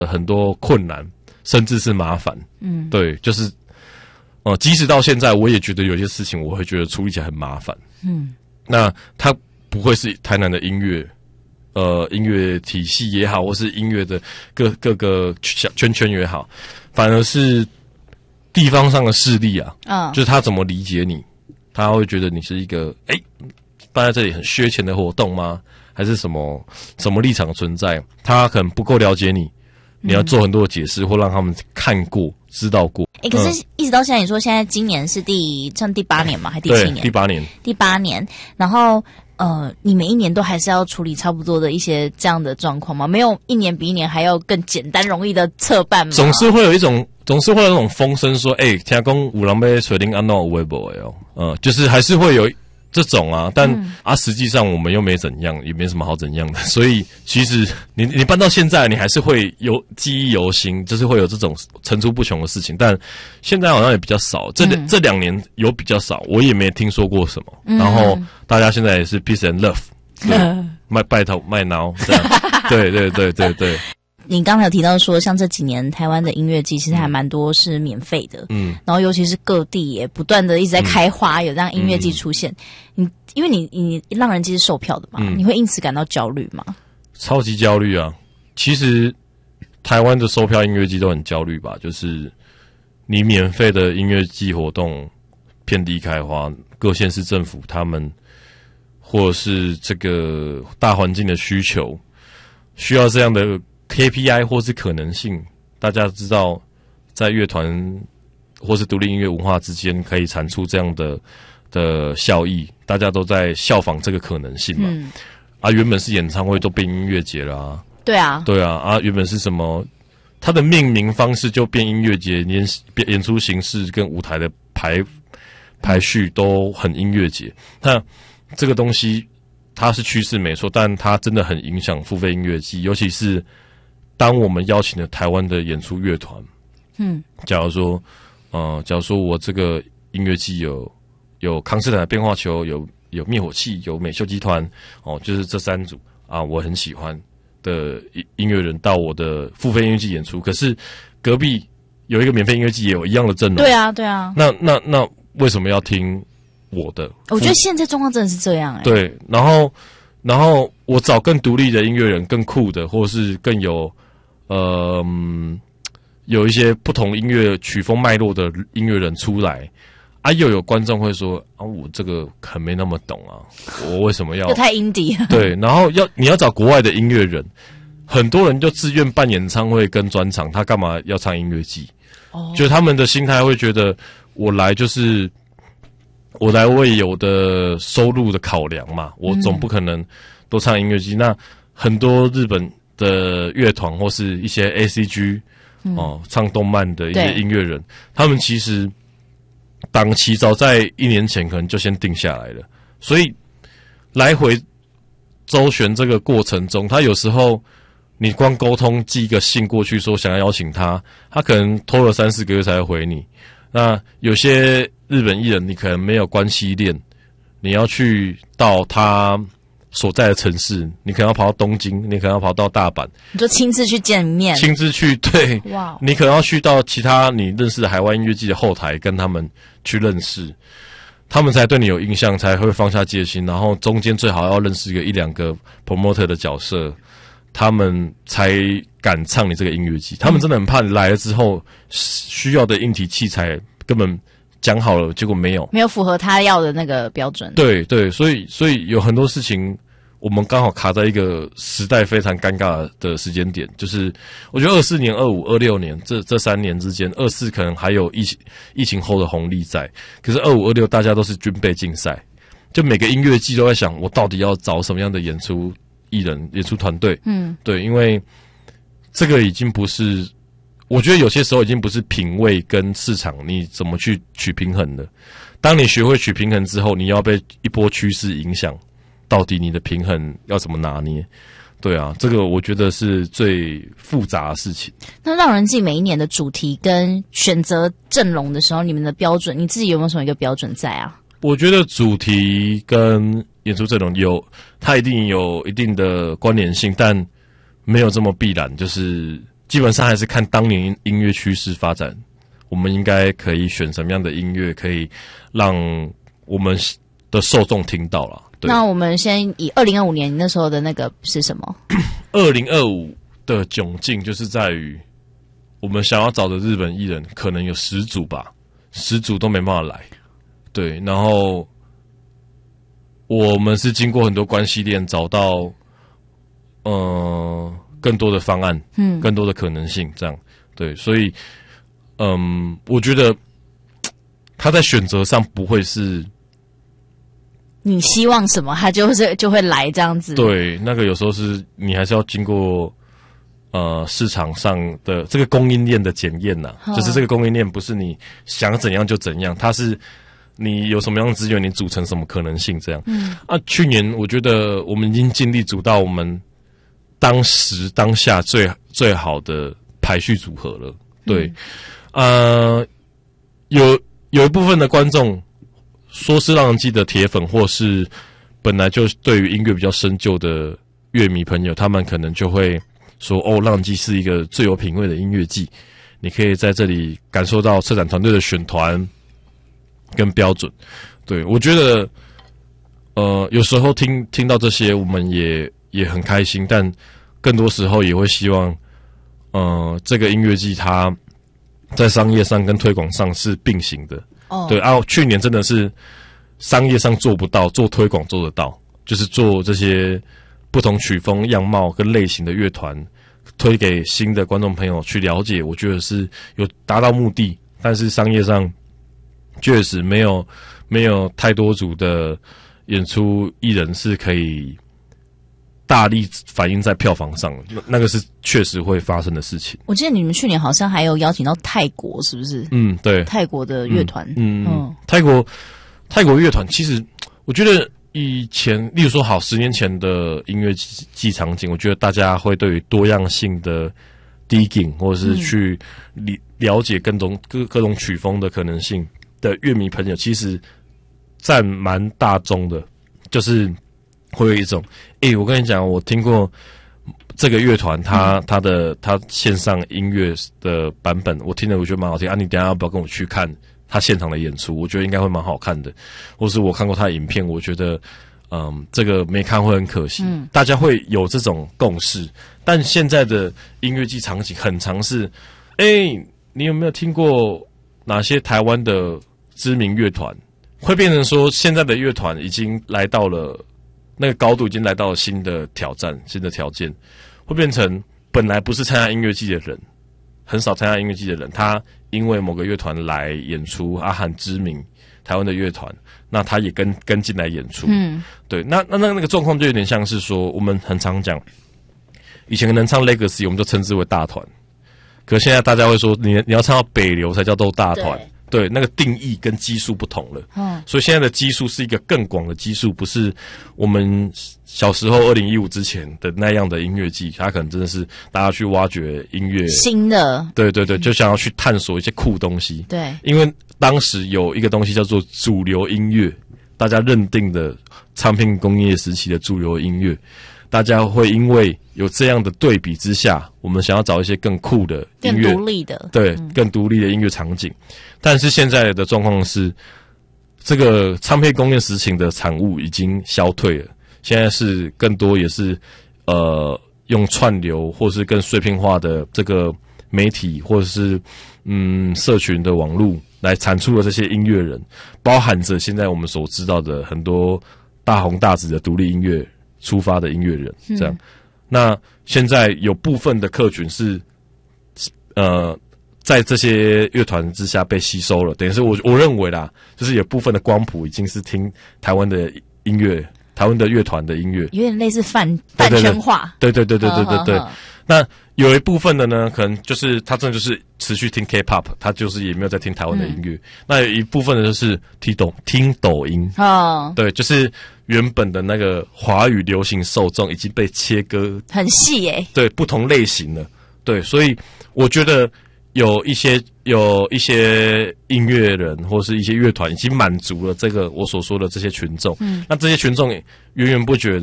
很多困难，甚至是麻烦。对，就是即使到现在，我也觉得有些事情我会觉得处理起来很麻烦。那它不会是台南的音乐体系也好，或是音乐的各个圈也好，反而是地方上的势力啊，就是他怎么理解你，他会觉得你是一个办在这里很缺钱的活动吗？还是什么立场存在？他可能不够了解你，你要做很多的解释，或让他们看过、知道过。 可是一直到现在，你说现在今年是第8年吗？还第7年？ 第8年。第8 年，然后你每一年都还是要处理差不多的一些这样的状况吗？没有一年比一年还要更简单容易的侧办吗？ 总是会有那种风声说，听说有人要找你安怎有的没的就是还是会有这种啊，但实际上我们又没怎样，也没什么好怎样的，所以其实你办到现在，你还是会有记忆犹新，就是会有这种层出不穷的事情，但现在好像也比较少，这2年有比较少，我也没听说过什么，然后大家现在也是 peace and love， 拜头卖挠这样，对。 你刚才有提到说，像这几年台湾的音乐季其实还蛮多是免费的，然后尤其是各地也不断的一直在开花，有这样音乐季出现。因为你让人机是售票的嘛，你会因此感到焦虑吗？ 超级焦虑啊！其实台湾的售票音乐季都很焦虑吧，就是你免费的音乐季活动遍地开花，各县市政府他们或者是这个大环境的需求，需要这样的KPI 或是可能性，大家知道，在乐团或是独立音乐文化之间可以产出这样的效益，大家都在效仿这个可能性嘛。原本是演唱会都变音乐节了啊。对啊，原本是什么？它的命名方式就变音乐节，演出形式跟舞台的排序都很音乐节。那这个东西它是趋势没错，但它真的很影响付费音乐季，尤其是当我们邀请了台湾的演出乐团，假如说我这个音乐季有康斯坦的变化球，有灭火器，有美秀集团，就是这3组啊，我很喜欢的音乐人到我的付费音乐季演出，可是隔壁有一个免费音乐季也有一样的阵容，对啊，那为什么要听我的？我觉得现在状况真的是这样对，然后我找更独立的音乐人，更酷的，或是更有有一些不同音乐曲风脉络的音乐人出来又有观众会说我这个很没那么懂我为什么要又太 indie 了？对，然后你要找国外的音乐人，很多人就自愿办演唱会跟专场，他干嘛要唱音乐季？就他们的心态会觉得我来为有的收入的考量嘛，我总不可能都唱音乐季。那很多日本的乐团或是一些 ACG 唱动漫的一些音乐人，他们其实档期早在1年前可能就先定下来了，所以来回周旋这个过程中，他有时候你光沟通寄一个信过去说想要邀请他可能拖了3-4个月才会回你。那有些日本艺人你可能没有关系链，你要去到他所在的城市，你可能要跑到东京，你可能要跑到大阪，你就亲自去见面，亲自去，对，哇，你可能要去到其他你认识的海外音乐季的后台跟他们去认识，他们才对你有印象，才会放下戒心，然后中间最好要认识1-2个 promoter 的角色，他们才敢唱你这个音乐季。他们真的很怕你来了之后需要的硬体器材根本讲好了，结果没有符合他要的那个标准。对，所以有很多事情我们刚好卡在一个时代非常尴尬的时间点，就是我觉得24年、25、26年这3年之间，24可能还有疫情后的红利在，可是25、26大家都是军备竞赛，就每个音乐季都在想我到底要找什么样的演出艺人、演出团队。对，因为这个已经不是，我觉得有些时候已经不是品味跟市场你怎么去取平衡了。当你学会取平衡之后，你要被一波趋势影响，到底你的平衡要怎么拿捏？对啊，这个我觉得是最复杂的事情。那让人记每一年的主题跟选择阵容的时候，你们的标准，你自己有没有什么一个标准在啊？我觉得主题跟演出阵容它一定有一定的关联性，但没有这么必然，就是基本上还是看当年音乐趋势发展，我们应该可以选什么样的音乐，可以让我们的受众听到啦。 那我们先以2025年那时候的那个是什么 ？2025的窘境就是在于，我们想要找的日本艺人可能有10组吧，10组都没办法来。对，然后我们是经过很多关系链找到，更多的方案，更多的可能性，这样。对，所以，我觉得他在选择上不会是。 你希望什么，他就会来这样子。 对，那个有时候是你还是要经过市场上的这个供应链的检验呐，就是这个供应链不是你想怎样就怎样，它是你有什么样的资源，你组成什么可能性这样。去年我觉得我们已经尽力组到我们当时当下最好的排序组合了。对，有一部分的观众。说是让人记得铁粉，或是本来就对于音乐比较深究的乐迷朋友，他们可能就会说：“哦，浪迹是一个最有品味的音乐季，你可以在这里感受到策展团队的选团跟标准。”对，我觉得，有时候听到这些，我们也很开心，但更多时候也会希望，这个音乐季它在商业上跟推广上是并行的。对啊，去年真的是商业上做不到，做推广做得到，就是做这些不同曲风、样貌跟类型的乐团，推给新的观众朋友去了解，我觉得是有达到目的。但是商业上确实没有太多组的演出艺人是可以大力反映在票房上，那个是确实会发生的事情。 我记得你们去年好像还有邀请到泰国，是不是？对，泰国的乐团。 泰国乐团，其实我觉得以前，例如说10年前的音乐季场景，我觉得大家会对于多样性的 digging 或者是去了解各种曲风的可能性的乐迷朋友，其实占蛮大宗的，就是会有一种，我跟你讲，我听过这个乐团，他线上音乐的版本，我听了我觉得蛮好听啊，你等一下要不要跟我去看他现场的演出？我觉得应该会蛮好看的，或是我看过他的影片，我觉得这个没看会很可惜。大家会有这种共识，但现在的音乐季场景很常是，你有没有听过哪些台湾的知名乐团？会变成说，现在的乐团已经来到了那个高度，已经来到了新的挑战、新的条件，会变成本来不是参加音乐季的人，很少参加音乐季的人，他因为某个乐团来演出，很知名台湾的乐团，那他也跟进来演出。对，那个状况就有点像是说，我们很常讲，以前能唱 Legacy， 我们就称之为大团，可是现在大家会说，你要唱到北流才叫做大团。对，那个定义跟基数不同了。所以现在的基数是一个更广的基数，不是我们小时候2015之前的那样的音乐季，它可能真的是大家去挖掘音乐新的， 对，就想要去探索一些酷东西。 对， 因为当时有一个东西叫做主流音乐，大家认定的唱片工业时期的主流音乐，大家会因为有这样的对比之下，我们想要找一些更酷的音乐， 更独立的， 对，更独立的音乐场景。但是现在的状况是，这个唱片工业时期的产物已经消退了，现在是更多也是用串流或是更碎片化的这个媒体或者是社群的网络来产出的这些音乐人，包含着现在我们所知道的很多大红大紫的独立音乐出发的音乐人，这样。那现在有部分的客群是在这些乐团之下被吸收了，等于是我认为啦，就是有部分的光谱已经是听台湾的音乐，台湾的乐团的音乐， 有点类似饭圈化。 对。那有一部分的呢，可能就是他真的就是持续听 K-pop， 他就是也没有在听台湾的音乐。那有一部分的就是听抖音。对，就是原本的那个华语流行受众已经被切割很细对， 不同类型了。对，所以我觉得有一些音乐人或是一些乐团已经满足了这个我所说的这些群众。那这些群众源源不绝的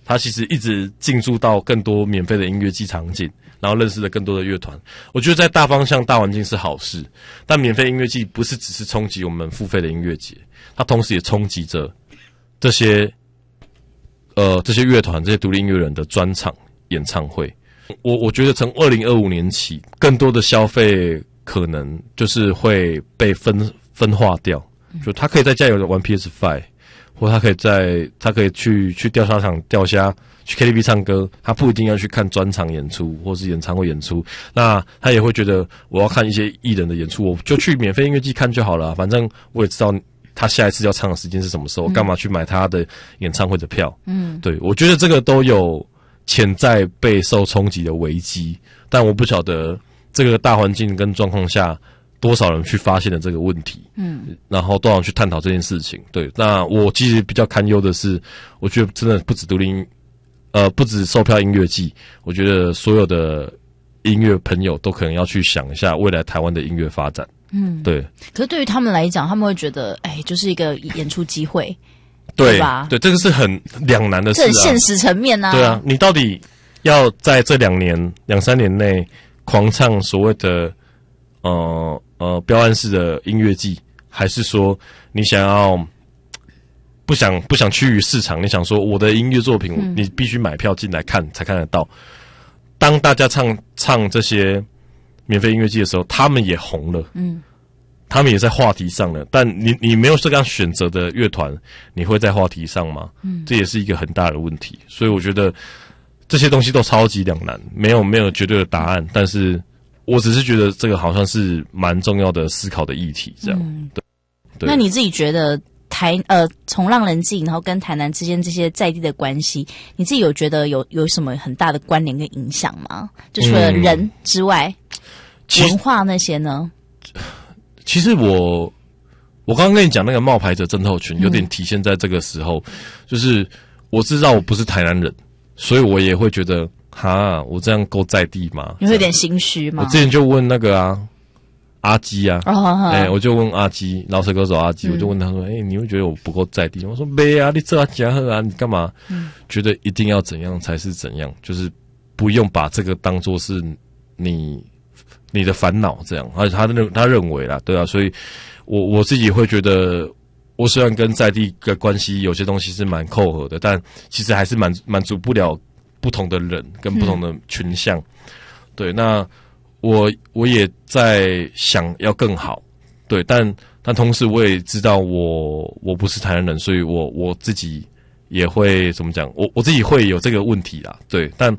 他其实一直进驻到更多免费的音乐季场景，然后认识了更多的乐团。我觉得在大方向、大环境是好事，但免费音乐季不是只是冲击我们付费的音乐节，它同时也冲击着这些乐团、这些独立音乐人的专场演唱会。我觉得从2025年起，更多的消费可能就是会被分化掉，就他可以在家里玩 PS5。或他可以去钓虾场钓虾，去 KTV 唱歌，他不一定要去看专场演出或是演唱会演出。那他也会觉得我要看一些艺人的演出，我就去免费音乐季看就好了，反正我也知道他下一次要唱的时间是什么时候，干嘛去买他的演唱会的票？对，我觉得这个都有潜在备受冲击的危机，但我不晓得这个大环境跟状况下。多少人去发现了这个问题，然后多少人去探讨这件事情。对，那我其实比较堪忧的是，我觉得真的不止售票音乐季，我觉得所有的音乐朋友都可能要去想一下未来台湾的音乐发展。对。 可是对于他们来讲，他们会觉得，就是一个演出机会， 对吧？ 对，这个是很两难的事啊， 这很现实层面啊。 对啊，你到底要在这2-3年内狂唱所谓的标案式的音乐季，还是说你想要不想趋于市场？你想说我的音乐作品，你必须买票进来看才看得到。当大家唱这些免费音乐季的时候，他们也红了，他们也在话题上了。但你没有这样选择的乐团，你会在话题上吗？这也是一个很大的问题。所以我觉得这些东西都超级两难，没有绝对的答案，但是。我只是觉得这个好像是蛮重要的思考的议题，这样。对。 那你自己觉得从浪人祭，然后跟台南之间这些在地的关系，你自己有觉得有什么很大的关联跟影响吗？就除了人之外，文化那些呢？ 其实我刚刚跟你讲那个冒牌者症候群，有点体现在这个时候，就是我知道我不是台南人，所以我也会觉得。我这样够在地吗？ 你会有点心虚吗？ 我之前就问那个阿基啊，我就问阿基，饶舌歌手阿基，我就问他说，你会觉得我不够在地吗？我说没啊，你这样讲啊，你干嘛？觉得一定要怎样才是怎样，就是不用把这个当作是你的烦恼这样，而且他认为啦，对啊，所以我自己会觉得。我虽然跟在地的关系有些东西是蛮扣合的，但其实还是满足不了不同的人跟不同的群像。对，那我也在想要更好，对，但同时我也知道我不是台南人，所以我自己也会怎么讲，我自己会有这个问题啦，对，但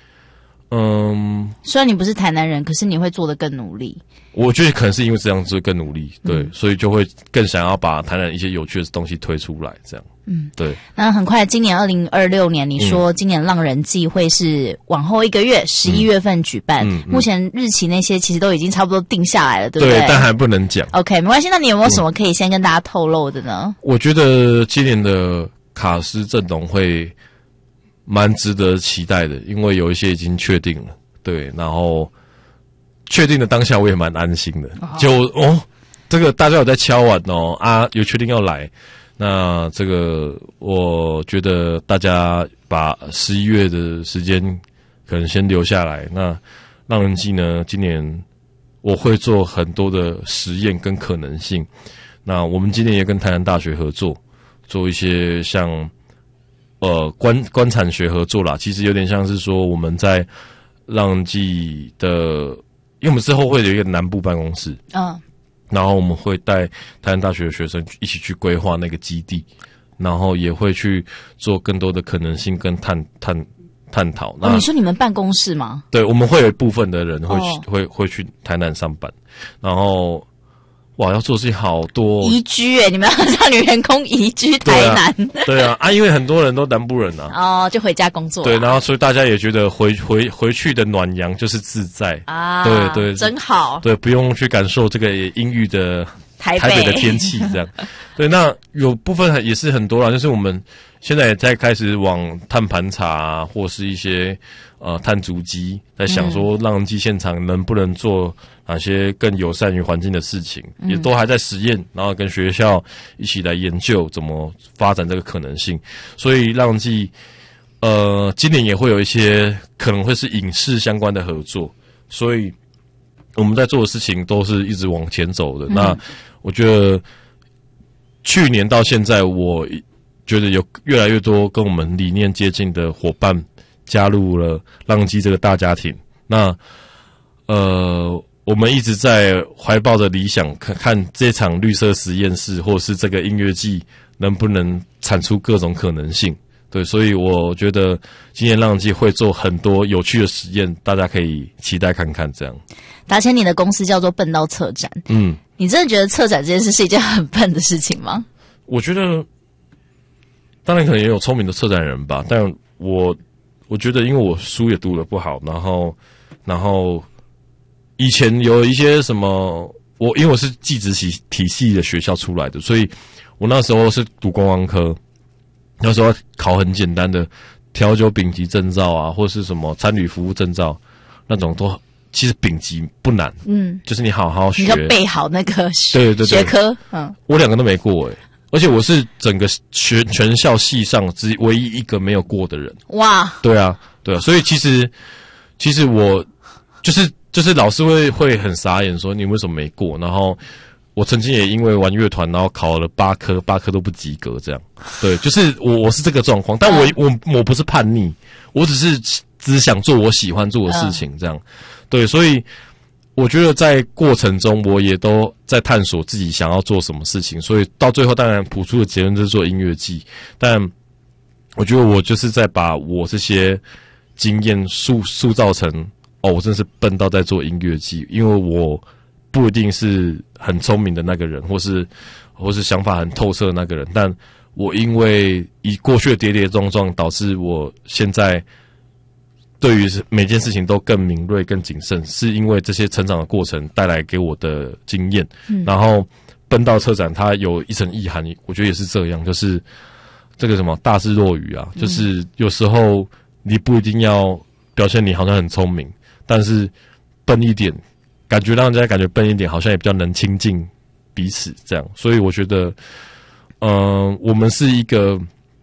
虽然你不是台南人，可是你会做得更努力。 我觉得可能是因为这样子更努力，对，所以就会更想要把台南一些有趣的东西推出来，这样。对。那很快，今年2026年，你说今年浪人祭会是往后1个月，11月份举办。目前日期那些其实都已经差不多定下来了，对不对？ 对，但还不能讲。 OK， 没关系。那你有没有什么可以先跟大家透露的呢？ 我觉得今年的卡司阵容会蛮值得期待的，因为有一些已经确定了，对，然后确定的当下我也蛮安心的，这个大家有在敲碗有确定要来，那这个我觉得大家把11月的时间可能先留下来。那浪人祭呢，今年我会做很多的实验跟可能性。那我们今年也跟台南大学合作，做一些像观产学合作啦，其实有点像是说我们在浪人祭的，因为我们之后会有一个南部办公室，然后我们会带台南大学的学生一起去规划那个基地，然后也会去做更多的可能性跟探讨。 你说你们办公室吗？ 对，我们会有一部分的人会去台南上班，然后要做的事情好多移居你们要让女员工移居台南？ 对啊，因为很多人都南部人啊， 就回家工作。 对，然后所以大家也觉得回去的暖阳就是自在啊，对， 真好。对， 不用去感受这个阴郁的台北的天气这样。对，那有部分也是很多啦，就是我们现在也在开始往碳盘查或是一些碳足迹，在想说浪人祭现场能不能做哪些更友善于环境的事情，也都还在实验，然后跟学校一起来研究怎么发展这个可能性。所以浪人祭今年也会有一些可能会是影视相关的合作，所以我们在做的事情都是一直往前走的。那我觉得去年到现在，我觉得有越来越多跟我们理念接近的伙伴加入了浪迹这个大家庭。那我们一直在怀抱着理想，看这场绿色实验室或是这个音乐季能不能产出各种可能性。对，所以我觉得今年浪迹会做很多有趣的实验，大家可以期待看看。这样， 达谦，你的公司叫做笨到策展，你真的觉得策展这件事是一件很笨的事情吗？ 我觉得，当然可能也有聪明的策展人吧，但我觉得，因为我书也读得不好，然后以前有一些什么，因为我是技职体系的学校出来的，所以我那时候是读观光科，那时候考很简单的调酒丙级证照啊，或是什么餐旅服务证照，那种都其实丙级不难，就是你好好学， 你要背好那个对学科， 我2个都没过而且我是整个全校系上唯一一个没有过的人。哇，对啊，所以其实我就是老师会很傻眼说你为什么没过，然后我曾经也因为玩乐团，然后考了8科都不及格，这样。对，就是我是这个状况，但我不是叛逆，我只想做我喜欢做的事情，这样。对，所以我觉得在过程中，我也都在探索自己想要做什么事情，所以到最后当然谱出的结论就是做音乐季，但我觉得我就是在把我这些经验塑造成我真的是笨到在做音乐季，因为我不一定是很聪明的那个人，或是想法很透彻的那个人，但我因为以过去的跌跌撞撞，导致我现在对于每件事情都更敏锐、更谨慎，是因为这些成长的过程带来给我的经验。然后笨到策展，它有一层意涵，我觉得也是这样，就是这个什么大智若愚啊，就是有时候你不一定要表现你好像很聪明，但是笨一点。感觉让人家感觉笨一点，好像也比较能亲近彼此这样，所以我觉得，我们是一个，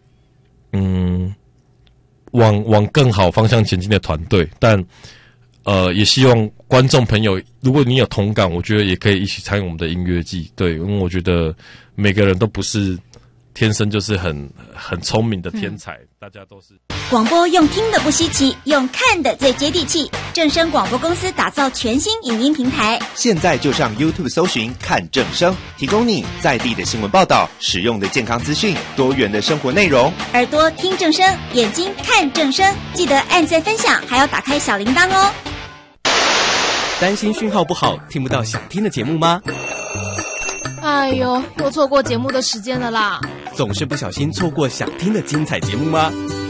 往更好方向前进的团队，但也希望观众朋友，如果你有同感，我觉得也可以一起参与我们的音乐季，对，因为我觉得每个人都不是天生就是很聪明的天才，大家都是。 广播用听的不稀奇，用看的最接地气。正声广播公司打造全新影音平台， 现在就上 YouTube 搜寻看正声，提供你在地的新闻报道、实用的健康资讯、多元的生活内容。 耳朵听正声，眼睛看正声，记得按赞分享，还要打开小铃铛哦。 担心讯号不好，听不到想听的节目吗？ 哎呦，又错过节目的时间了啦！ 总是不小心错过想听的精彩节目吗？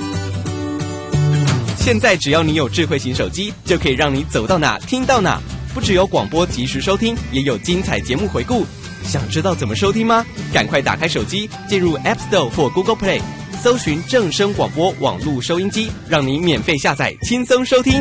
现在只要你有智慧型手机，就可以让你走到哪听到哪。不只有广播及时收听，也有精彩节目回顾。想知道怎么收听吗？赶快打开手机，进入 App Store 或 Google Play， 搜寻正声广播网络收音机，让你免费下载，轻松收听。